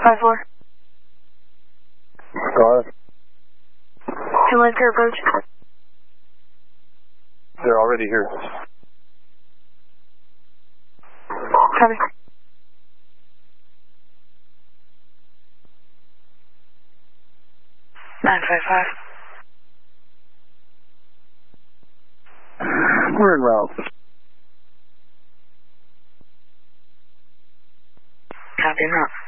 5-4. Car. Inland Pier approach. They're already here. Copy. Nine 5-5. We're en route. Copy, en route.